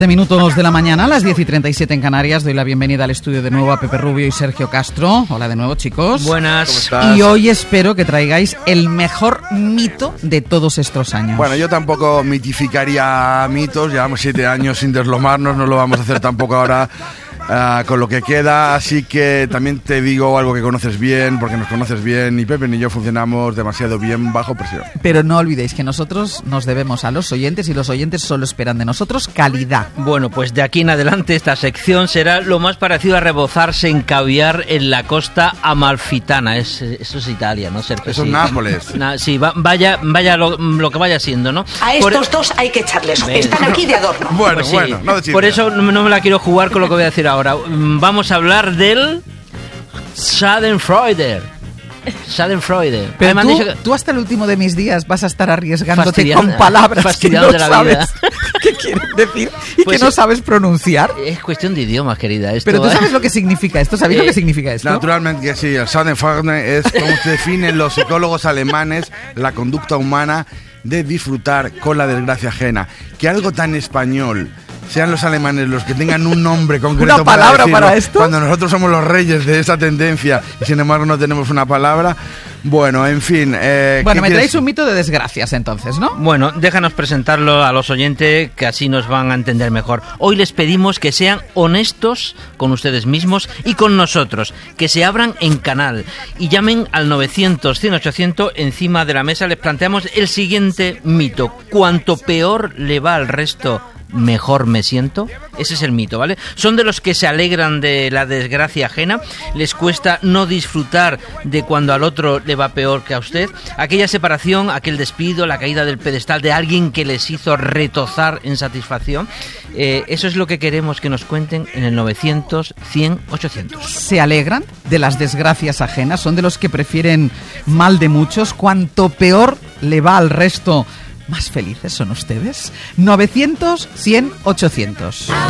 Minutos de la mañana, a las 10:37 en Canarias. Doy la bienvenida al estudio de nuevo a Pepe Rubio y Sergio Castro. Hola de nuevo, chicos. Buenas. ¿Cómo estás? Y hoy espero que traigáis el mejor mito de todos estos años. Bueno, yo tampoco mitificaría mitos, llevamos 7 años sin deslomarnos, no lo vamos a hacer tampoco ahora con lo que queda, así que también te digo algo que conoces bien, porque nos conoces bien, ni Pepe ni yo funcionamos demasiado bien bajo presión. Pero no olvidéis que nosotros nos debemos a los oyentes y los oyentes solo esperan de nosotros calidad. Bueno, pues de aquí en adelante esta sección será lo más parecido a rebozarse en caviar en la costa amalfitana. Eso es Italia, ¿no, Sergio? Eso es Sí. Nápoles. Sí, vaya lo que vaya siendo, ¿no? A estos dos hay que echarles. ¿Ves? Están aquí de adorno. Bueno, Pues sí. bueno, no de chiste. Por eso no me la quiero jugar con lo que voy a decir ahora. Vamos a hablar del Schadenfreude. Schadenfreude. Pero Me han dicho que- tú hasta el último de mis días vas a estar arriesgándote Fastidiando- con palabras que fastidiando no de la sabes vida. qué quieren decir y Pues que no sí. sabes pronunciar. Es cuestión de idiomas, querida. Esto, Pero tú ¿eh? sabes lo que significa esto. ¿Sabéis lo que significa esto? Naturalmente que sí, el Schadenfreude es como se definen los psicólogos alemanes la conducta humana de disfrutar con la desgracia ajena. Que algo tan español sean los alemanes los que tengan un nombre concreto ¿Una palabra decirlo, para esto? cuando nosotros somos los reyes de esa tendencia y sin embargo no tenemos una palabra. Bueno, en fin. Bueno, me traéis un mito de desgracias entonces, ¿no? Bueno, déjanos presentarlo a los oyentes que así nos van a entender mejor. Hoy les pedimos que sean honestos con ustedes mismos y con nosotros, que se abran en canal y llamen al 900-100-800. Encima de la mesa les planteamos el siguiente mito. Cuanto peor le va al resto, mejor me siento. Ese es el mito, ¿vale? Son de los que se alegran de la desgracia ajena, les cuesta no disfrutar de cuando al otro le va peor que a usted. Aquella separación, aquel despido, la caída del pedestal de alguien que les hizo retozar en satisfacción. Eso es lo que queremos que nos cuenten en el 900-100-800. Se alegran de las desgracias ajenas, son de los que prefieren mal de muchos. Cuanto peor le va al resto, más felices son ustedes. 900-100-800.